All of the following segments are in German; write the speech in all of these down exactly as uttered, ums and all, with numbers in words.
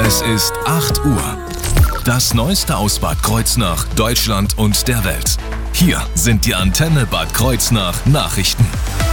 Es ist acht Uhr. Das Neueste aus Bad Kreuznach, Deutschland und der Welt. Hier sind die Antenne Bad Kreuznach Nachrichten.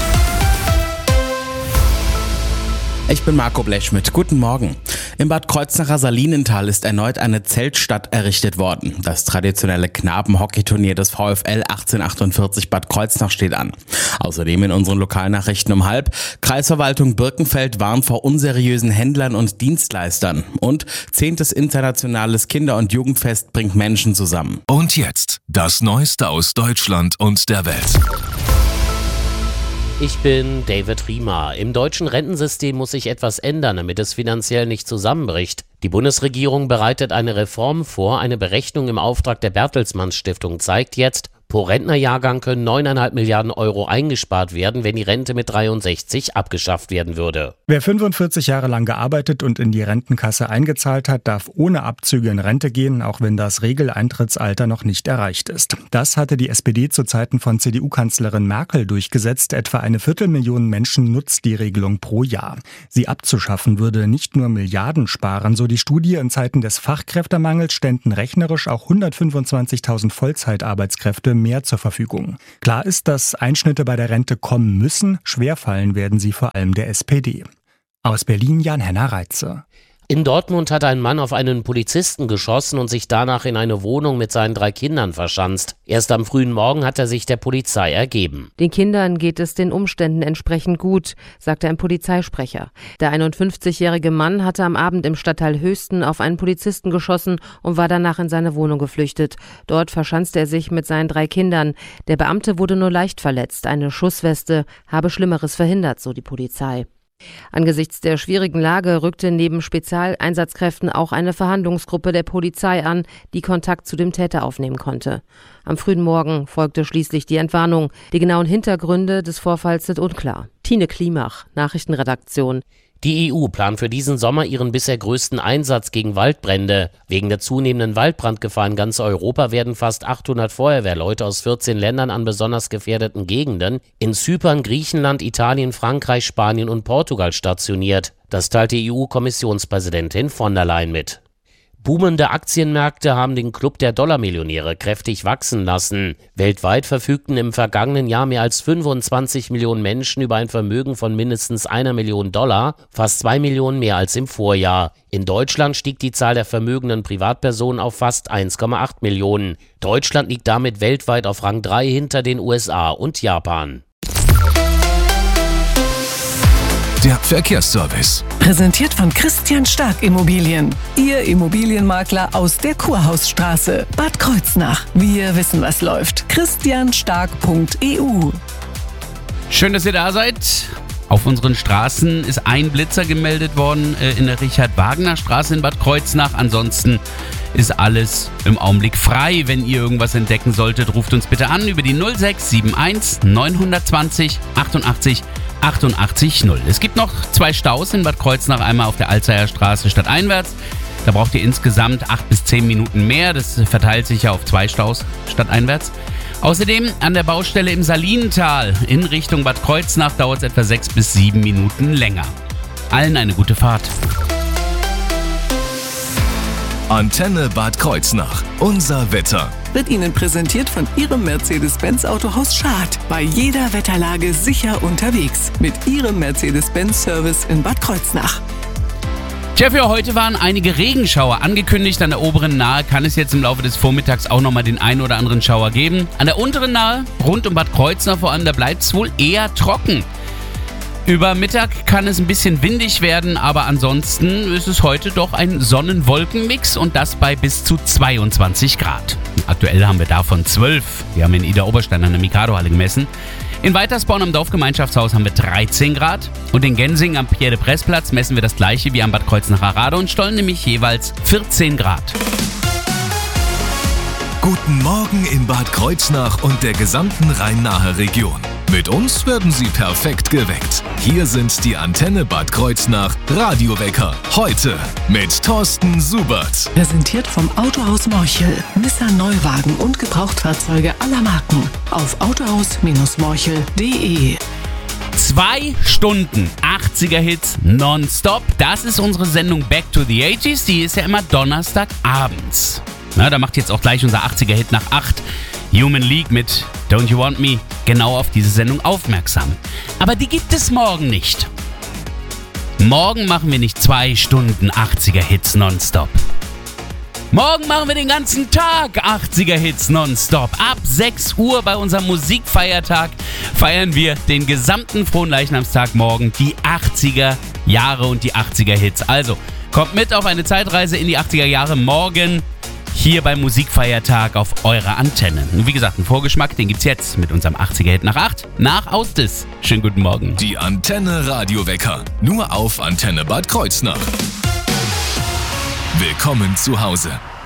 Ich bin Marco Blechschmidt. Guten Morgen. Im Bad Kreuznacher Salinental ist erneut eine Zeltstadt errichtet worden. Das traditionelle Knabenhockeyturnier des VfL achtzehnhundertachtundvierzig Bad Kreuznach steht an. Außerdem in unseren Lokalnachrichten um halb: Kreisverwaltung Birkenfeld warnt vor unseriösen Händlern und Dienstleistern. Und zehntes internationales Kinder- und Jugendfest bringt Menschen zusammen. Und jetzt das Neueste aus Deutschland und der Welt. Ich bin David Riemer. Im deutschen Rentensystem muss sich etwas ändern, damit es finanziell nicht zusammenbricht. Die Bundesregierung bereitet eine Reform vor. Eine Berechnung im Auftrag der Bertelsmann Stiftung zeigt jetzt, pro Rentnerjahrgang können neuneinhalb Milliarden Euro eingespart werden, wenn die Rente mit dreiundsechzig abgeschafft werden würde. Wer fünfundvierzig Jahre lang gearbeitet und in die Rentenkasse eingezahlt hat, darf ohne Abzüge in Rente gehen, auch wenn das Regeleintrittsalter noch nicht erreicht ist. Das hatte die S P D zu Zeiten von C D U-Kanzlerin Merkel durchgesetzt. Etwa eine Viertelmillion Menschen nutzt die Regelung pro Jahr. Sie abzuschaffen würde nicht nur Milliarden sparen, so die Studie. In Zeiten des Fachkräftemangels ständen rechnerisch auch hundertfünfundzwanzigtausend Vollzeitarbeitskräfte mehr zur Verfügung. Klar ist, dass Einschnitte bei der Rente kommen müssen. Schwerfallen werden sie vor allem der S P D. Aus Berlin Jan-Henner Reitze. In Dortmund hat ein Mann auf einen Polizisten geschossen und sich danach in eine Wohnung mit seinen drei Kindern verschanzt. Erst am frühen Morgen hat er sich der Polizei ergeben. Den Kindern geht es den Umständen entsprechend gut, sagte ein Polizeisprecher. Der einundfünfzigjährige Mann hatte am Abend im Stadtteil Höchsten auf einen Polizisten geschossen und war danach in seine Wohnung geflüchtet. Dort verschanzte er sich mit seinen drei Kindern. Der Beamte wurde nur leicht verletzt. Eine Schussweste habe Schlimmeres verhindert, so die Polizei. Angesichts der schwierigen Lage rückte neben Spezialeinsatzkräften auch eine Verhandlungsgruppe der Polizei an, die Kontakt zu dem Täter aufnehmen konnte. Am frühen Morgen folgte schließlich die Entwarnung. Die genauen Hintergründe des Vorfalls sind unklar. Tine Klimach, Nachrichtenredaktion. Die E U plant für diesen Sommer ihren bisher größten Einsatz gegen Waldbrände. Wegen der zunehmenden Waldbrandgefahr in ganz Europa werden fast achthundert Feuerwehrleute aus vierzehn Ländern an besonders gefährdeten Gegenden in Zypern, Griechenland, Italien, Frankreich, Spanien und Portugal stationiert. Das teilte E U-Kommissionspräsidentin von der Leyen mit. Boomende Aktienmärkte haben den Club der Dollarmillionäre kräftig wachsen lassen. Weltweit verfügten im vergangenen Jahr mehr als fünfundzwanzig Millionen Menschen über ein Vermögen von mindestens einer Million Dollar, fast zwei Millionen mehr als im Vorjahr. In Deutschland stieg die Zahl der vermögenden Privatpersonen auf fast eins Komma acht Millionen. Deutschland liegt damit weltweit auf Rang drei hinter den U S A und Japan. Der Verkehrsservice. Präsentiert von Christian Stark Immobilien. Ihr Immobilienmakler aus der Kurhausstraße, Bad Kreuznach. Wir wissen, was läuft. christian stark punkt e u. Schön, dass ihr da seid. Auf unseren Straßen ist ein Blitzer gemeldet worden äh, in der Richard-Wagner-Straße in Bad Kreuznach. Ansonsten ist alles im Augenblick frei. Wenn ihr irgendwas entdecken solltet, ruft uns bitte an über die null sechs sieben eins neun zwei null achtundachtzig achtundachtzig null. Es gibt noch zwei Staus in Bad Kreuznach, einmal auf der Alzeyer Straße stadteinwärts. Da braucht ihr insgesamt acht bis zehn Minuten mehr. Das verteilt sich ja auf zwei Staus stadteinwärts. Außerdem an der Baustelle im Salinental in Richtung Bad Kreuznach dauert es etwa sechs bis sieben Minuten länger. Allen eine gute Fahrt. Antenne Bad Kreuznach. Unser Wetter. Wird Ihnen präsentiert von Ihrem Mercedes-Benz Autohaus Schad. Bei jeder Wetterlage sicher unterwegs. Mit Ihrem Mercedes-Benz-Service in Bad Kreuznach. Tja, für heute waren einige Regenschauer angekündigt. An der oberen Nahe kann es jetzt im Laufe des Vormittags auch nochmal den einen oder anderen Schauer geben. An der unteren Nahe, rund um Bad Kreuznach vor allem, da bleibt es wohl eher trocken. Über Mittag kann es ein bisschen windig werden, aber ansonsten ist es heute doch ein Sonnen-Wolken-Mix und das bei bis zu zweiundzwanzig Grad. Aktuell haben wir davon zwölf. Wir haben in Idar-Oberstein an der Mikado-Halle gemessen. In Weitersborn am Dorfgemeinschaftshaus haben wir dreizehn Grad und in Gensing am Pierre-de-Presse-Platz messen wir das gleiche wie am Bad Kreuznacher Radonstollen, nämlich jeweils vierzehn Grad. Guten Morgen in Bad Kreuznach und der gesamten Rhein-Nahe-Region. Mit uns werden Sie perfekt geweckt. Hier sind die Antenne Bad Kreuznach Radiowecker. Heute mit Thorsten Subert. Präsentiert vom Autohaus Morchel. Nissan Neuwagen und Gebrauchtfahrzeuge aller Marken. Auf autohaus Bindestrich morchel punkt de. Zwei Stunden achtziger Hits nonstop. Das ist unsere Sendung Back to the achtziger. Die ist ja immer Donnerstagabends. Na, da macht jetzt auch gleich unser achtziger Hit nach acht, Human League mit Don't You Want Me, genau auf diese Sendung aufmerksam. Aber die gibt es morgen nicht. Morgen machen wir nicht zwei Stunden achtziger Hits nonstop. Morgen machen wir den ganzen Tag achtziger Hits nonstop. Ab sechs Uhr bei unserem Musikfeiertag feiern wir den gesamten Fronleichnamstag morgen, die achtziger Jahre und die achtziger Hits. Also, kommt mit auf eine Zeitreise in die achtziger Jahre morgen hier beim Musikfeiertag auf eurer Antenne. Und wie gesagt, einen Vorgeschmack, den gibt's jetzt mit unserem achtziger Hit nach acht, nach Austis. Schönen guten Morgen. Die Antenne Radiowecker, nur auf Antenne Bad Kreuznach. Willkommen zu Hause.